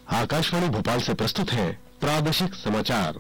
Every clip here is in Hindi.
आकाशवाणी भोपाल से प्रस्तुत है प्रादेशिक समाचार।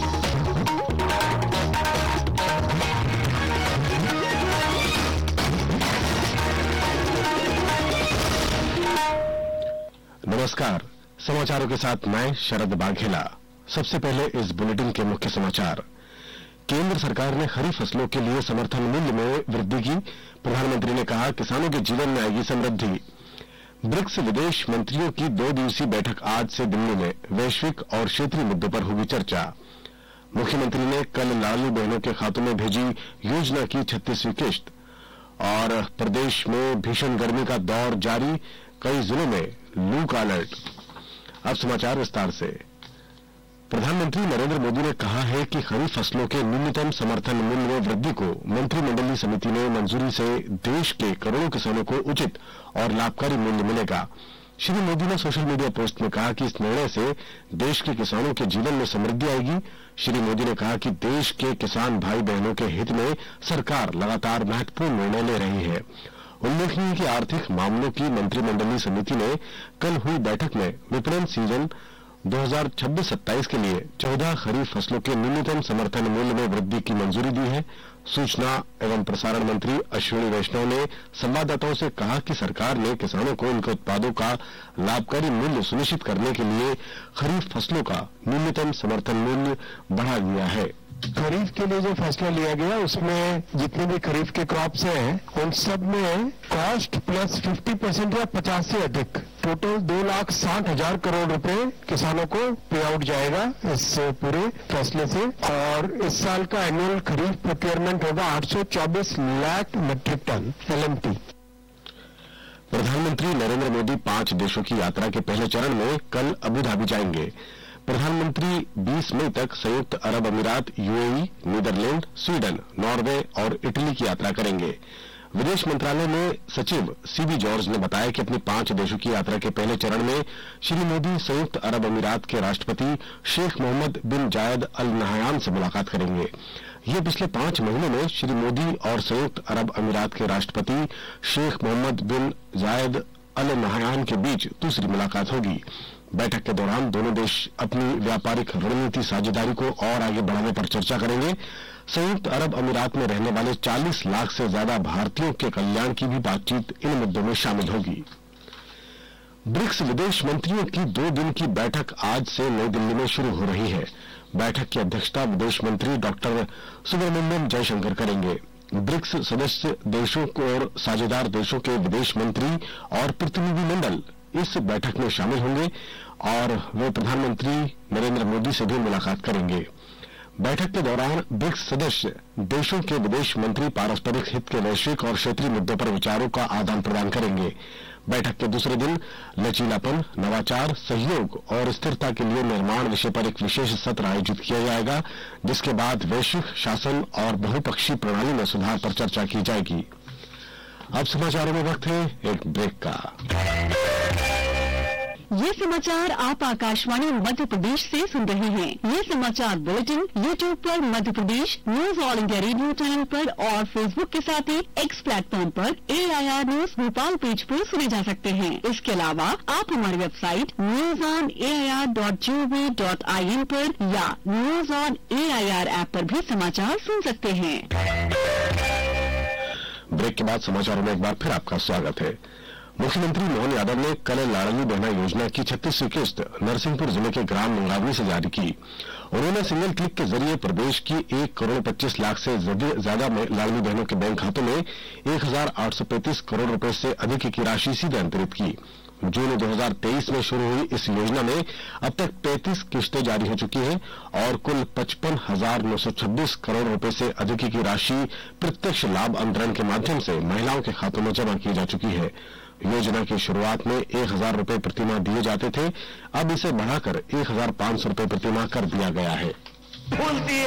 नमस्कार, समाचारों के साथ मैं शरद बाघेला। सबसे पहले इस बुलेटिन के मुख्य समाचार। केंद्र सरकार ने खरीफ फसलों के लिए समर्थन मूल्य में वृद्धि की। प्रधानमंत्री ने कहा, किसानों के जीवन में आएगी समृद्धि। ब्रिक्स विदेश मंत्रियों की 2 दिवसीय बैठक आज से दिल्ली में वैश्विक और क्षेत्रीय मुद्दों पर होगी चर्चा। मुख्यमंत्री ने कल लाडली बहनों के खातों में भेजी योजना की 36वीं किश्त। और प्रदेश में भीषण गर्मी का दौर जारी, कई जिलों में लू का अलर्ट। अब समाचार विस्तार से। प्रधानमंत्री नरेंद्र मोदी ने कहा है कि खरीफ फसलों के न्यूनतम समर्थन मूल्य में वृद्धि को मंत्रिमंडलीय समिति ने मंजूरी से देश के करोड़ों किसानों को उचित और लाभकारी मूल्य मिलेगा। श्री मोदी ने सोशल मीडिया पोस्ट में कहा कि इस निर्णय से देश के किसानों के जीवन में समृद्धि आएगी। श्री मोदी ने कहा कि देश के किसान भाई बहनों के हित में सरकार लगातार महत्वपूर्ण निर्णय ले रही है। उल्लेखनीय है कि आर्थिक मामलों की मंत्रिमंडलीय समिति ने कल हुई बैठक में विपणन सीजन 2026-27 के लिए 14 खरीफ फसलों के न्यूनतम समर्थन मूल्य में वृद्धि की मंजूरी दी है। सूचना एवं प्रसारण मंत्री अश्विनी वैष्णव ने संवाददाताओं से कहा कि सरकार ने किसानों को उनके उत्पादों का लाभकारी मूल्य सुनिश्चित करने के लिए खरीफ फसलों का न्यूनतम समर्थन मूल्य बढ़ा दिया है। खरीफ के लिए जो फैसला लिया गया उसमें जितने भी खरीफ के क्रॉप्स हैं उन सब में कॉस्ट प्लस 50% या 50 से अधिक टोटल 2,60,000 करोड़ रुपए किसानों को पे आउट जाएगा इस पूरे फैसले से। और इस साल का एनुअल खरीफ प्रोक्योरमेंट होगा 824 लाख मीट्रिक टन LMT। प्रधानमंत्री नरेंद्र मोदी 5 देशों की यात्रा के पहले चरण में कल अबू धाबी जाएंगे। प्रधानमंत्री 20 मई तक संयुक्त अरब अमीरात, UAE, नीदरलैंड, स्वीडन, नॉर्वे और इटली की यात्रा करेंगे। विदेश मंत्रालय में सचिव CB जॉर्ज ने बताया कि अपनी 5 देशों की यात्रा के पहले चरण में श्री मोदी संयुक्त अरब अमीरात के राष्ट्रपति शेख मोहम्मद बिन जायद अल नहयान से मुलाकात करेंगे। ये पिछले 5 महीनों में श्री मोदी और संयुक्त अरब अमीरात के राष्ट्रपति शेख मोहम्मद बिन जायद अल नहयान के बीच दूसरी मुलाकात होगी। बैठक के दौरान दोनों देश अपनी व्यापारिक रणनीति साझेदारी को और आगे बढ़ाने पर चर्चा करेंगे। संयुक्त अरब अमीरात में रहने वाले 40 लाख से ज्यादा भारतीयों के कल्याण की भी बातचीत इन मुद्दों में शामिल होगी। ब्रिक्स विदेश मंत्रियों की 2 दिन की बैठक आज से नई दिल्ली में शुरू हो रही है। बैठक की अध्यक्षता विदेश मंत्री डॉक्टर सुब्रमण्यम जयशंकर करेंगे। ब्रिक्स सदस्य देशों और साझेदार देशों के विदेश मंत्री और प्रतिनिधिमंडल इस बैठक में शामिल होंगे और वे प्रधानमंत्री नरेंद्र मोदी से भी मुलाकात करेंगे। बैठक के दौरान ब्रिक्स सदस्य देशों के विदेश मंत्री पारस्परिक हित के वैश्विक और क्षेत्रीय मुद्दों पर विचारों का आदान प्रदान करेंगे। बैठक के दूसरे दिन लचीलापन, नवाचार, सहयोग और स्थिरता के लिए निर्माण विषय पर एक विशेष सत्र आयोजित किया जाएगा, जिसके बाद वैश्विक शासन और बहुपक्षीय प्रणाली में सुधार पर चर्चा की जाएगी। अब समाचारों में वक्त है एक ब्रेक का। ये समाचार आप आकाशवाणी मध्य प्रदेश से सुन रहे हैं। ये समाचार बुलेटिन YouTube पर Madhya Pradesh news all India radio channel पर और फेसबुक के साथ ही X प्लेटफॉर्म पर AIR न्यूज भोपाल पेज पर सुने जा सकते हैं। इसके अलावा आप हमारी वेबसाइट newsonair.gov.in पर या न्यूज ऑन AIR ऐप पर भी समाचार सुन सकते हैं। ब्रेक के बाद समाचारों में एक बार फिर आपका स्वागत है। मुख्यमंत्री मोहन यादव ने कल लाडली बहना योजना की 36वीं किस्त नरसिंहपुर जिले के ग्राम मंगावनी से जारी की। उन्होंने सिंगल क्लिक के जरिए प्रदेश की 1,25,00,000 से ज्यादा लाडली बहनों के बैंक खातों में 1,835 करोड़ रुपए से अधिक की राशि सीधे अंतरित की। जून 2023 में शुरू हुई इस योजना में अब तक 35 किस्तें जारी हो चुकी हैं और कुल 55,926 करोड़ रुपए से अधिक की राशि प्रत्यक्ष लाभ अंतरण के माध्यम से महिलाओं के खातों में जमा की जा चुकी है। योजना की शुरुआत में 1,000 रुपए प्रतिमाह दिए जाते थे, अब इसे बढ़ाकर 1,500 रुपए प्रतिमाह कर दिया गया है। फूलती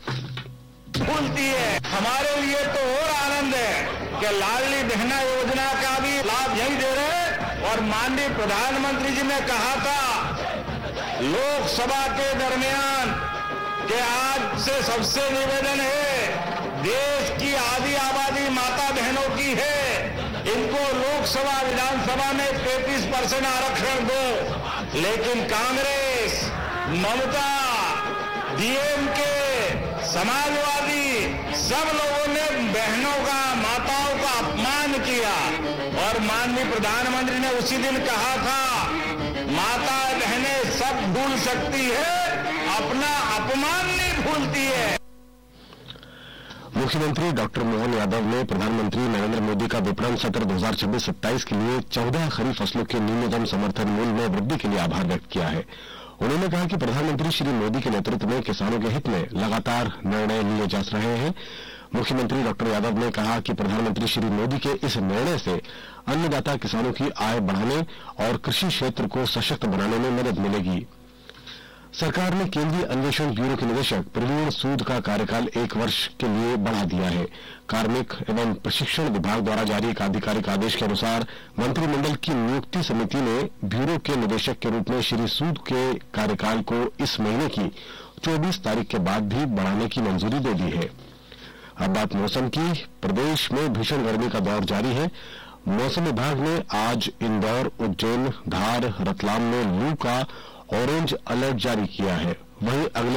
है। हमारे लिए तो और आनंद है कि लाडली बहना योजना का भी लाभ यही दे रहे हैं। और माननीय प्रधानमंत्री जी ने कहा था लोकसभा के दरमियान कि आज से सबसे निवेदन है, देश की आधी आबादी माता बहनों की है, इनको लोकसभा विधानसभा में 33% आरक्षण दो। लेकिन कांग्रेस, ममता, डीएमके, समाजवादी सब लोगों ने बहनों का, माताओं का अपमान किया और माननीय प्रधानमंत्री ने उसी दिन कहा था, माता बहनें सब भूल सकती है, अपना अपमान नहीं भूलती है। मुख्यमंत्री डॉक्टर मोहन यादव ने प्रधानमंत्री नरेंद्र मोदी का विपणन सत्र 2026-27 के लिए 14 खरीफ फसलों के न्यूनतम समर्थन मूल्य में वृद्धि के लिए आभार व्यक्त किया है। उन्होंने कहा कि प्रधानमंत्री श्री मोदी के नेतृत्व में किसानों के हित में लगातार निर्णय लिए जा रहे हैं। मुख्यमंत्री डॉक्टर यादव ने कहा कि प्रधानमंत्री श्री मोदी के इस निर्णय से अन्नदाता किसानों की आय बढ़ाने और कृषि क्षेत्र को सशक्त बनाने में मदद मिलेगी। सरकार ने केंद्रीय अन्वेषण ब्यूरो के निदेशक प्रवीण सूद का कार्यकाल 1 वर्ष के लिए बढ़ा दिया है। कार्मिक एवं प्रशिक्षण विभाग द्वारा जारी एक आधिकारिक आदेश के अनुसार मंत्रिमंडल की नियुक्ति समिति ने ब्यूरो के निदेशक के रूप में श्री सूद के कार्यकाल को इस महीने की 24 तारीख के बाद भी बढ़ाने की मंजूरी दे दी है। अब बात मौसम की। प्रदेश में भीषण गर्मी का दौर जारी है। मौसम विभाग ने आज इंदौर, उज्जैन, धार, रतलाम में लू का ऑरेंज अलर्ट जारी किया है। वहीं अगले